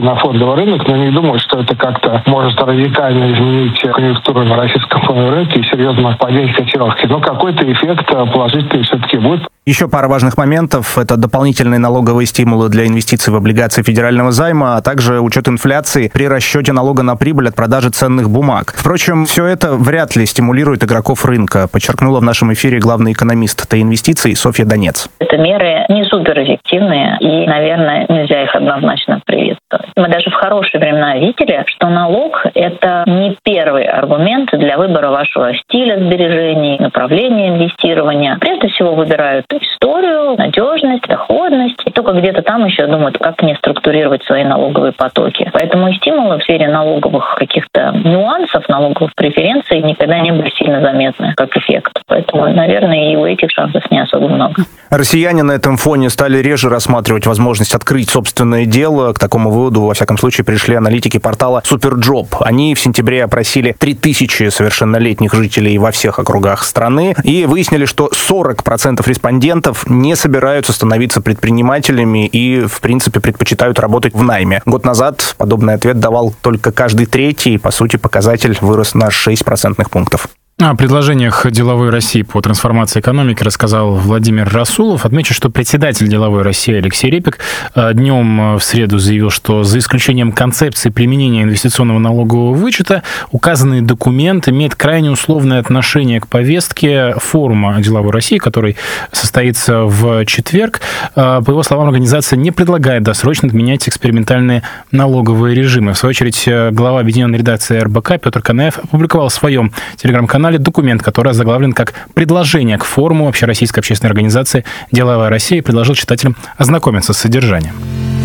на фондовый рынок, но не думаю, что это как-то может радикально изменить конъюнктуру на российском фондовом рынке и серьезно поднять котировки. Но какой-то эффект положительный все-таки будет. Еще пара важных моментов. Это дополнительные налоговые стимулы для инвестиций в облигации федерального займа, а также учет инфляции при расчете налога на прибыль от продажи ценных бумаг. Впрочем, все это вряд ли стимулирует игроков рынка, подчеркнула в нашем эфире главный экономист Т-инвестиций Софья Донец. Это меры не суперэффективные, и, наверное, нельзя их однозначно приветствовать. Мы даже в хорошие времена видели, что налог – это не первый аргумент для выбора вашего стиля сбережений, направления инвестирования. Прежде всего выбирают историю, надежность, доходность, и только где-то там еще думают, как не структурировать свои налоговые потоки. Поэтому и стимулы в сфере налоговых каких-то нюансов, налоговых преференций никогда не были сильно заметны как эффект. Поэтому, наверное, и у этих шансов не особо много. Россияне на этом фоне стали реже рассматривать возможность открыть собственное дело. К такому выводу, во всяком случае, пришли аналитики портала Суперджоп. Они в сентябре опросили 3000 совершеннолетних жителей во всех округах страны и выяснили, что 40% респондентов не собираются становиться предпринимателями и, в принципе, предпочитают работать в найме. Год назад подобный ответ давал только каждый третий, и, по сути, показатель вырос на 6 процентных пунктов. О предложениях «Деловой России» по трансформации экономики рассказал Владимир Расулов. Отмечу, что председатель «Деловой России» Алексей Репик днем в среду заявил, что за исключением концепции применения инвестиционного налогового вычета, указанный документ имеет крайне условное отношение к повестке форума «Деловой России», который состоится в четверг. По его словам, организация не предлагает досрочно отменять экспериментальные налоговые режимы. В свою очередь, глава объединенной редакции РБК Петр Канаев опубликовал в своем телеграм-канале документ, который озаглавлен как «Предложение к форуму Общероссийской общественной организации «Деловая Россия», и предложил читателям ознакомиться с содержанием.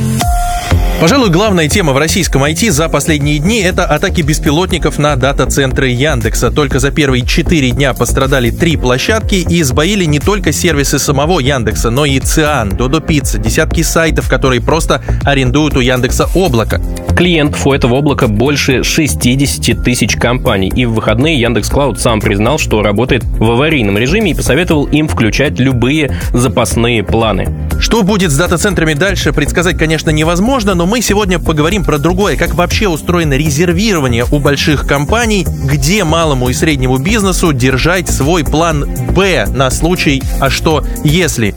Пожалуй, главная тема в российском IT за последние дни – это атаки беспилотников на дата-центры Яндекса. Только за первые 4 дня пострадали 3 площадки и сбоили не только сервисы самого Яндекса, но и Циан, Додо Пицца, десятки сайтов, которые просто арендуют у Яндекса облако. Клиентов у этого облака больше 60 тысяч компаний. И в выходные Яндекс.Клауд сам признал, что работает в аварийном режиме и посоветовал им включать любые запасные планы. Что будет с дата-центрами дальше, предсказать, конечно, невозможно, но мы сегодня поговорим про другое, как вообще устроено резервирование у больших компаний, где малому и среднему бизнесу держать свой план «Б» на случай «а что если?».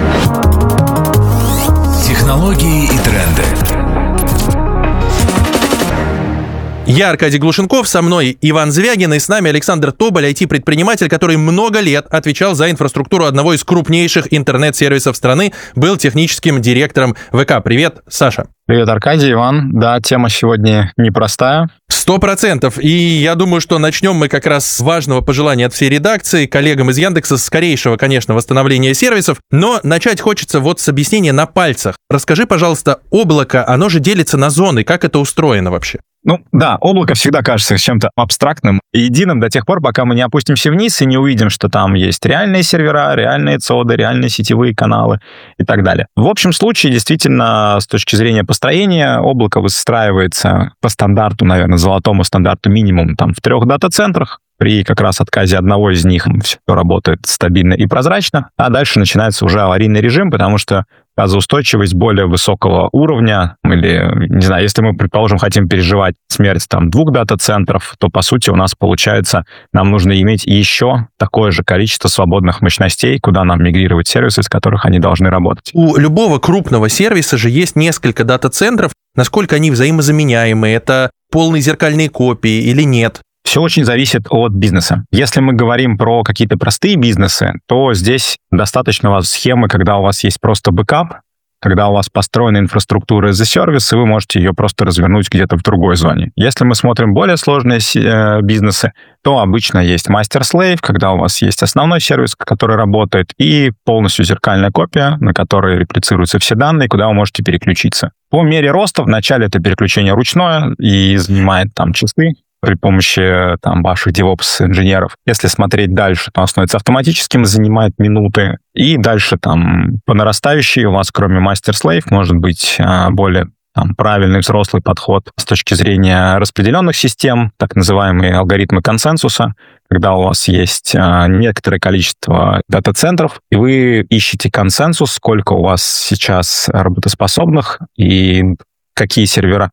Технологии и тренды. Я Аркадий Глушенков, со мной Иван Звягин, и с нами Александр Тоболь, IT-предприниматель, который много лет отвечал за инфраструктуру одного из крупнейших интернет-сервисов страны, был техническим директором ВК. Привет, Саша. Привет, Аркадий, Иван. Да, тема сегодня непростая. 100%. И я думаю, что начнем мы как раз с важного пожелания от всей редакции, коллегам из Яндекса, скорейшего, конечно, восстановления сервисов. Но начать хочется вот с объяснения на пальцах. Расскажи, пожалуйста, облако, оно же делится на зоны. Как это устроено вообще? Ну да, облако всегда кажется чем-то абстрактным и единым до тех пор, пока мы не опустимся вниз и не увидим, что там есть реальные сервера, реальные цоды, реальные сетевые каналы и так далее. В общем случае, действительно, с точки зрения построения, облако выстраивается по стандарту, наверное, золотому стандарту минимум там в 3 дата-центрах. При как раз отказе одного из них все работает стабильно и прозрачно, а дальше начинается уже аварийный режим, потому что газоустойчивость более высокого уровня, или, не знаю, если мы, предположим, хотим переживать смерть там 2 дата-центров, то, по сути, у нас получается, нам нужно иметь еще такое же количество свободных мощностей, куда нам мигрировать сервисы, с которых они должны работать. У любого крупного сервиса же есть несколько дата-центров. Насколько они взаимозаменяемы? Это полные зеркальные копии или нет? Все очень зависит от бизнеса. Если мы говорим про какие-то простые бизнесы, то здесь достаточно у вас схемы, когда у вас есть просто бэкап, когда у вас построена инфраструктура as a service, и вы можете ее просто развернуть где-то в другой зоне. Если мы смотрим более сложные бизнесы, то обычно есть мастер-слейв, когда у вас есть основной сервис, который работает, и полностью зеркальная копия, на которой реплицируются все данные, куда вы можете переключиться. По мере роста вначале это переключение ручное и занимает там часы при помощи там ваших DevOps-инженеров. Если смотреть дальше, то оно становится автоматическим, занимает минуты. И дальше там по нарастающей у вас, кроме мастер-слейв, может быть более правильный взрослый подход с точки зрения распределенных систем, так называемые алгоритмы консенсуса, когда у вас есть некоторое количество дата-центров, и вы ищете консенсус, сколько у вас сейчас работоспособных, и какие сервера